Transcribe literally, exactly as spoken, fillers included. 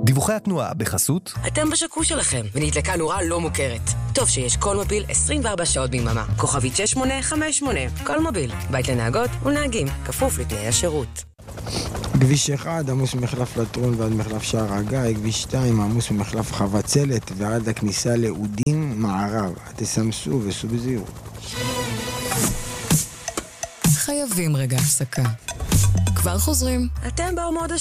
דיווחי התנועה בחסות. אתם בשקו שלכם, ונדלקה נורה לא מוכרת. טוב שיש כל מוביל עשרים וארבע שעות ביממה. כוכבית שש שמונה חמש שמונה. כל מוביל. בית לנהגות ולנהגים. כפוף לתנאי השירות. כביש אחד עמוס ממחלף לטרון ועד מחלף שער הגיא. כביש שתיים עמוס ממחלף חבצלת ועד הכניסה לאודים מערב. תסמסו וסעו בזהירות. חייבים רגע הפסקה. כבר חוזרים. אתם באו מאוד